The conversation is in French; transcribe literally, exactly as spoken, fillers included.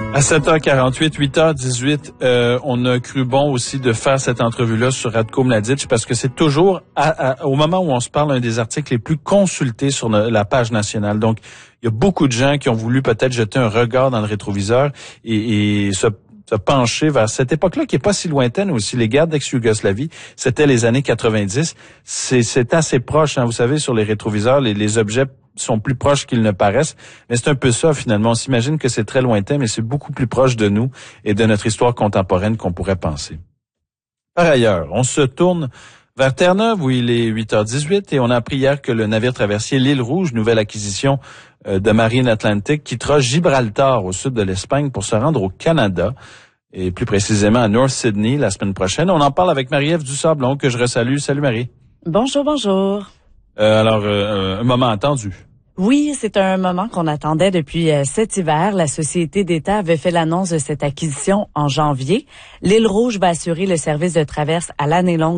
À sept heures quarante-huit, huit heures dix-huit, euh, on a cru bon aussi de faire cette entrevue-là sur Ratko Mladic parce que c'est toujours, à, à, au moment où on se parle, un des articles les plus consultés sur no, la page nationale. Donc, il y a beaucoup de gens qui ont voulu peut-être jeter un regard dans le rétroviseur et, et se, se pencher vers cette époque-là qui est pas si lointaine aussi. Les guerres d'ex-Yougoslavie, c'était les années quatre-vingt-dix. C'est, c'est assez proche, hein, vous savez, sur les rétroviseurs, les, les objets sont plus proches qu'ils ne paraissent. Mais c'est un peu ça, finalement. On s'imagine que c'est très lointain, mais c'est beaucoup plus proche de nous et de notre histoire contemporaine qu'on pourrait penser. Par ailleurs, on se tourne vers Terre-Neuve, où il est huit heures dix-huit, et on a appris hier que le navire traversier l'île Rouge, nouvelle acquisition de Marine Atlantique, quittera Gibraltar, au sud de l'Espagne, pour se rendre au Canada, et plus précisément à North Sydney, la semaine prochaine. On en parle avec Marie-Ève Dusablon, que je resalue. Salut Marie. Bonjour, bonjour. Euh, alors, euh, un moment attendu. Oui, c'est un moment qu'on attendait depuis euh, cet hiver. La Société d'État avait fait l'annonce de cette acquisition en janvier. L'île Rouge va assurer le service de traverse à l'année longue